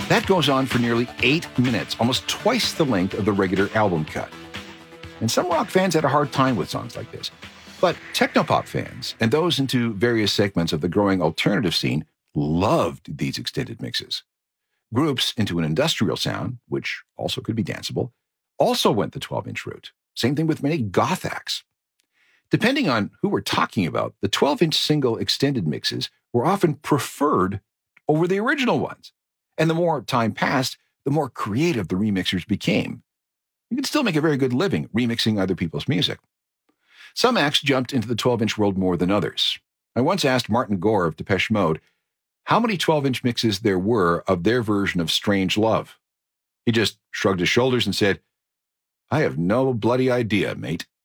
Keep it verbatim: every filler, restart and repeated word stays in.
That goes on for nearly eight minutes, almost twice the length of the regular album cut. And some rock fans had a hard time with songs like this. But technopop fans and those into various segments of the growing alternative scene loved these extended mixes. Groups into an industrial sound, which also could be danceable, also went the twelve-inch route. Same thing with many goth acts. Depending on who we're talking about, the twelve-inch single extended mixes were often preferred over the original ones. And the more time passed, the more creative the remixers became. You can still make a very good living remixing other people's music. Some acts jumped into the twelve-inch world more than others. I once asked Martin Gore of Depeche Mode how many twelve-inch mixes there were of their version of Strange Love. He just shrugged his shoulders and said, "I have no bloody idea, mate."